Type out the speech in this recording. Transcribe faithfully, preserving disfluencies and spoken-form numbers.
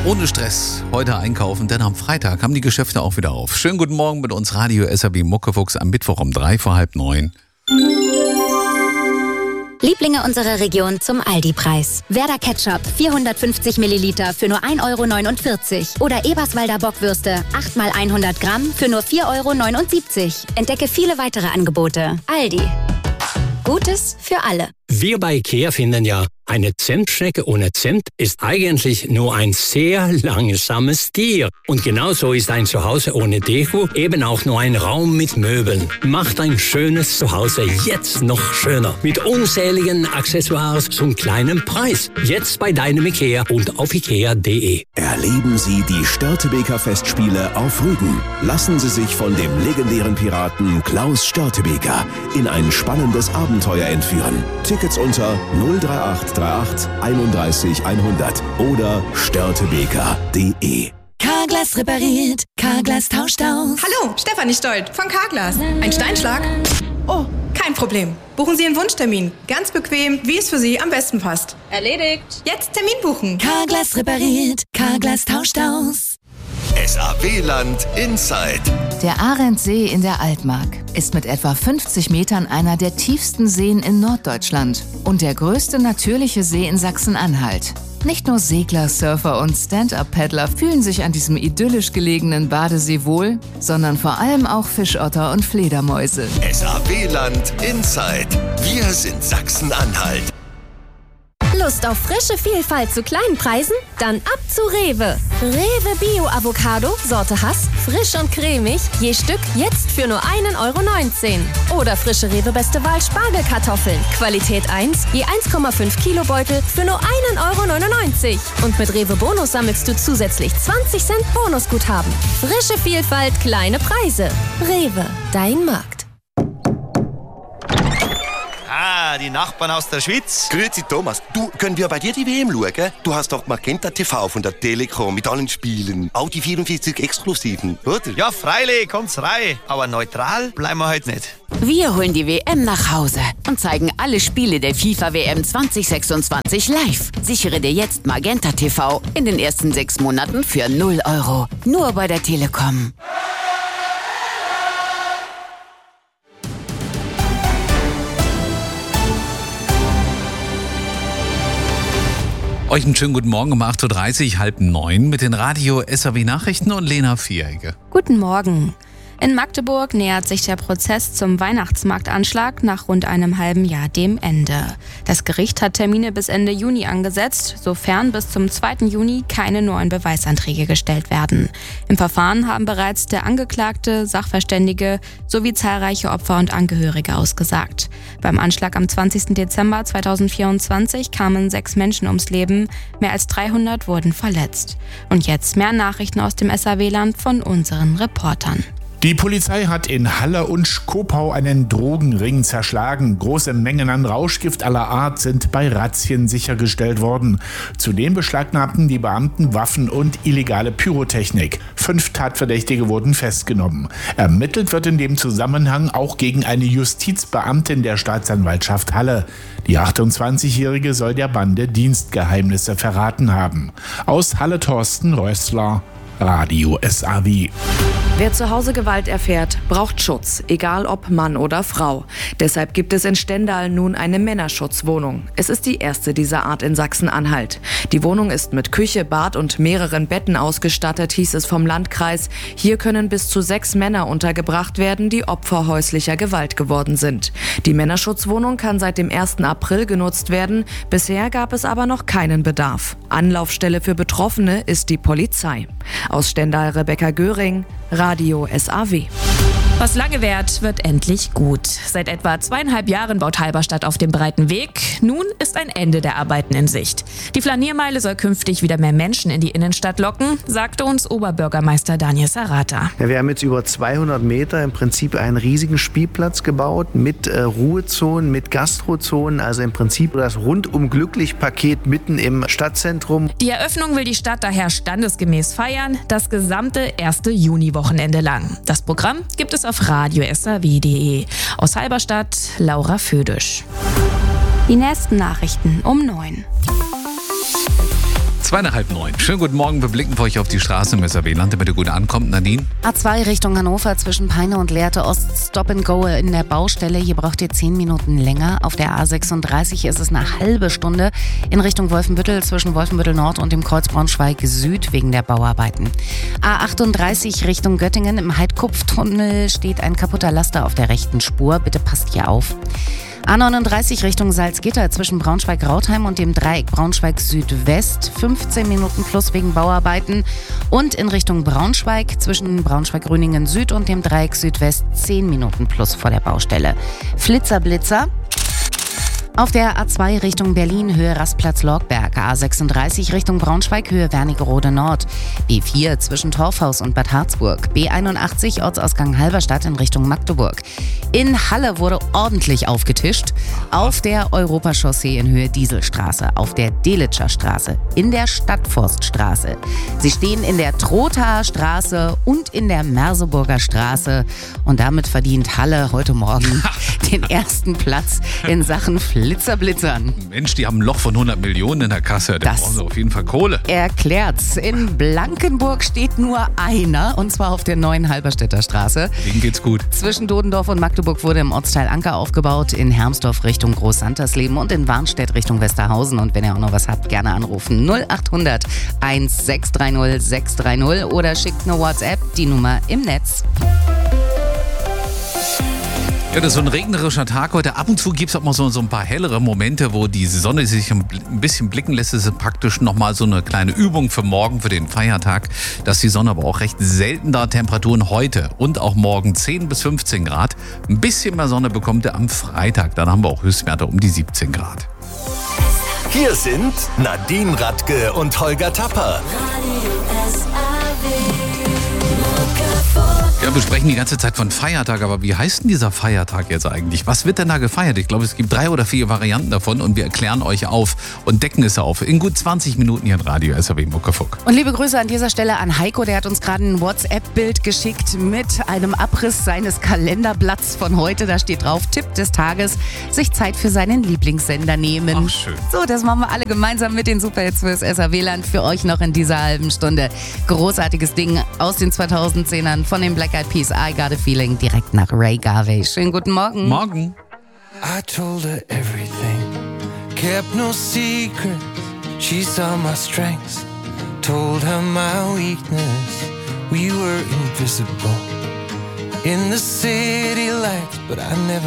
Ohne Stress heute einkaufen, denn am Freitag haben die Geschäfte auch wieder auf. Schönen guten Morgen mit uns Radio S R B Muckefuchs am Mittwoch um drei vor halb neun. Lieblinge unserer Region zum Aldi-Preis. Werder Ketchup vierhundertfünfzig Milliliter für nur ein Euro neunundvierzig. Oder Eberswalder Bockwürste acht mal hundert Gramm für nur vier Euro neunundsiebzig. Entdecke viele weitere Angebote. Aldi. Gutes für alle. Wir bei IKEA finden ja, eine Zentschnecke ohne Zent ist eigentlich nur ein sehr langsames Tier. Und genauso ist ein Zuhause ohne Deko eben auch nur ein Raum mit Möbeln. Macht ein schönes Zuhause jetzt noch schöner. Mit unzähligen Accessoires zum kleinen Preis. Jetzt bei deinem IKEA und auf ikea punkt de. Erleben Sie die Störtebeker Festspiele auf Rügen. Lassen Sie sich von dem legendären Piraten Klaus Störtebeker in ein spannendes Abenteuer entführen. Tickets unter null drei acht drei acht einunddreißig hundert oder störtebeker punkt de. Carglass repariert, Carglass tauscht aus. Hallo, Stefanie Stolt von Carglass. Ein Steinschlag? Oh, kein Problem. Buchen Sie Ihren Wunschtermin. Ganz bequem, wie es für Sie am besten passt. Erledigt. Jetzt Termin buchen. Carglass repariert, Carglass tauscht aus. S A W-Land Inside. Der Arendsee in der Altmark ist mit etwa fünfzig Metern einer der tiefsten Seen in Norddeutschland und der größte natürliche See in Sachsen-Anhalt. Nicht nur Segler, Surfer und Stand-Up-Paddler fühlen sich an diesem idyllisch gelegenen Badesee wohl, sondern vor allem auch Fischotter und Fledermäuse. S A W-Land Inside. Wir sind Sachsen-Anhalt. Lust auf frische Vielfalt zu kleinen Preisen? Dann ab zu Rewe. Rewe Bio Avocado, Sorte Hass, frisch und cremig, je Stück jetzt für nur ein Euro neunzehn. Oder frische Rewe Beste Wahl Spargelkartoffeln, Qualität eins, je eins Komma fünf Kilo Beutel für nur ein Euro neunundneunzig. Und mit Rewe Bonus sammelst du zusätzlich zwanzig Cent Bonusguthaben. Frische Vielfalt, kleine Preise. Rewe, dein Markt. Ah, die Nachbarn aus der Schweiz. Grüezi Thomas, du, können wir bei dir die W M schauen? Du hast doch Magenta T V von der Telekom mit allen Spielen. Auch die vierundvierzig Exklusiven, oder? Ja, freilich, kommt's rein. Aber neutral bleiben wir heute nicht. Wir holen die W M nach Hause und zeigen alle Spiele der FIFA W M zwanzig sechsundzwanzig live. Sichere dir jetzt Magenta T V in den ersten sechs Monaten für null Euro. Nur bei der Telekom. Euch einen schönen guten Morgen um acht Uhr dreißig, halb neun mit den Radio S R W Nachrichten und Lena Vierecke. Guten Morgen. In Magdeburg nähert sich der Prozess zum Weihnachtsmarktanschlag nach rund einem halben Jahr dem Ende. Das Gericht hat Termine bis Ende Juni angesetzt, sofern bis zum zweiten Juni keine neuen Beweisanträge gestellt werden. Im Verfahren haben bereits der Angeklagte, Sachverständige sowie zahlreiche Opfer und Angehörige ausgesagt. Beim Anschlag am zwanzigsten Dezember zweitausendvierundzwanzig kamen sechs Menschen ums Leben, mehr als dreihundert wurden verletzt. Und jetzt mehr Nachrichten aus dem S A W-Land von unseren Reportern. Die Polizei hat in Halle und Schkopau einen Drogenring zerschlagen. Große Mengen an Rauschgift aller Art sind bei Razzien sichergestellt worden. Zudem beschlagnahmten die Beamten Waffen und illegale Pyrotechnik. Fünf Tatverdächtige wurden festgenommen. Ermittelt wird in dem Zusammenhang auch gegen eine Justizbeamtin der Staatsanwaltschaft Halle. Die achtundzwanzigjährige soll der Bande Dienstgeheimnisse verraten haben. Aus Halle Thorsten Rössler, Radio S A W. Wer zu Hause Gewalt erfährt, braucht Schutz, egal ob Mann oder Frau. Deshalb gibt es in Stendal nun eine Männerschutzwohnung. Es ist die erste dieser Art in Sachsen-Anhalt. Die Wohnung ist mit Küche, Bad und mehreren Betten ausgestattet, hieß es vom Landkreis. Hier können bis zu sechs Männer untergebracht werden, die Opfer häuslicher Gewalt geworden sind. Die Männerschutzwohnung kann seit dem ersten April genutzt werden. Bisher gab es aber noch keinen Bedarf. Anlaufstelle für Betroffene ist die Polizei. Aus Stendal Rebecca Göring, Radio S A W. Was lange währt, wird endlich gut. Seit etwa zweieinhalb Jahren baut Halberstadt auf dem breiten Weg. Nun ist ein Ende der Arbeiten in Sicht. Die Flaniermeile soll künftig wieder mehr Menschen in die Innenstadt locken, sagte uns Oberbürgermeister Daniel Sarata. Ja, wir haben jetzt über zweihundert Meter im Prinzip einen riesigen Spielplatz gebaut mit äh, Ruhezonen, mit Gastrozonen, also im Prinzip das Rundum-Glücklich-Paket mitten im Stadtzentrum. Die Eröffnung will die Stadt daher standesgemäß feiern, das gesamte erste Juniwochenende lang. Das Programm gibt es auf radio s a w punkt de. Aus Halberstadt, Laura Födisch. Die nächsten Nachrichten um neun. Zweieinhalb neun. Schönen guten Morgen. Wir blicken für euch auf die Straße im S R W-Land, damit ihr gut ankommt. Nadine? A zwei Richtung Hannover zwischen Peine und Lehrte Ost. Stop and Go in der Baustelle. Hier braucht ihr zehn Minuten länger. Auf der A sechsunddreißig ist es eine halbe Stunde in Richtung Wolfenbüttel zwischen Wolfenbüttel Nord und dem Kreuz Braunschweig Süd wegen der Bauarbeiten. A achtunddreißig Richtung Göttingen. Im Heidkupftunnel steht ein kaputter Laster auf der rechten Spur. Bitte passt hier auf. A neununddreißig Richtung Salzgitter zwischen Braunschweig-Rautheim und dem Dreieck Braunschweig-Südwest. fünfzehn Minuten plus wegen Bauarbeiten. Und in Richtung Braunschweig zwischen Braunschweig-Grüningen Süd und dem Dreieck Südwest zehn Minuten plus vor der Baustelle. Flitzer, Blitzer. Auf der A zwei Richtung Berlin, Höhe Rastplatz-Lorgberg. A sechsunddreißig Richtung Braunschweig, Höhe Wernigerode Nord. B vier zwischen Torfhaus und Bad Harzburg. B einundachtzig Ortsausgang Halberstadt in Richtung Magdeburg. In Halle wurde ordentlich aufgetischt. Auf der Europachaussee in Höhe Dieselstraße. Auf der Delitscher Straße. In der Stadtforststraße. Sie stehen in der Trothaer Straße und in der Merseburger Straße. Und damit verdient Halle heute Morgen den ersten Platz in Sachen Blitzerblitzern. Mensch, die haben ein Loch von hundert Millionen in der Kasse. Da brauchen sie auf jeden Fall Kohle. Erklärt's. In Blankenburg steht nur einer, und zwar auf der neuen Halberstädter Straße. Denen geht's gut. Zwischen Dodendorf und Magdeburg wurde im Ortsteil Anker aufgebaut, in Hermsdorf Richtung Groß-Santersleben und in Warnstedt Richtung Westerhausen. Und wenn ihr auch noch was habt, gerne anrufen. null achthundert sechs drei null sechs drei null oder schickt eine WhatsApp, die Nummer im Netz. Ja, das ist so ein regnerischer Tag heute. Ab und zu gibt es auch mal so, so ein paar hellere Momente, wo die Sonne sich ein bisschen blicken lässt. Das ist praktisch nochmal so eine kleine Übung für morgen, für den Feiertag. Dass die Sonne aber auch recht selten da. Temperaturen heute und auch morgen zehn bis fünfzehn Grad. Ein bisschen mehr Sonne bekommt ihr am Freitag. Dann haben wir auch Höchstwerte um die siebzehn Grad. Hier sind Nadine Radke und Holger Tapper. Ja, wir sprechen die ganze Zeit von Feiertag, aber wie heißt denn dieser Feiertag jetzt eigentlich? Was wird denn da gefeiert? Ich glaube, es gibt drei oder vier Varianten davon und wir erklären euch auf und decken es auf in gut zwanzig Minuten hier im Radio S R W Muckefuck. Und liebe Grüße an dieser Stelle an Heiko, der hat uns gerade ein WhatsApp-Bild geschickt mit einem Abriss seines Kalenderblatts von heute. Da steht drauf, Tipp des Tages, sich Zeit für seinen Lieblingssender nehmen. Ach, schön. So, das machen wir alle gemeinsam mit den Superhits fürs S R W-Land für euch noch in dieser halben Stunde. Großartiges Ding aus den zweitausendzehnern von den Black Eyed Peas, I Got a Feeling, direkt nach Ray Garvey. Schönen guten Morgen. Morgen. I told her everything, kept no secret. She saw my strengths, told her my weakness. We were invisible in the city lights, but I never